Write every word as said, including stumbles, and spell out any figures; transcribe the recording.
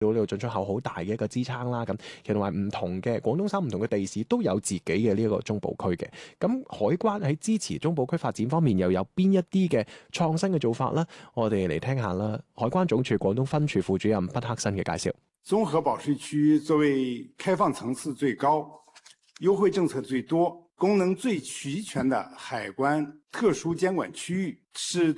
到呢個進出口好大嘅一個支撐啦。咁其實同埋唔同嘅廣東省唔同嘅地市都有自己嘅呢一個中部區嘅。咁海關喺支持中部區發展方面又有邊一啲嘅創新嘅做法呢？我哋嚟聽下啦。海關總署廣東分處副主任畢克新嘅介紹。 綜合保稅區作為開放層次最高、優惠政策最多、功能最齊全的海關特殊監管區域，是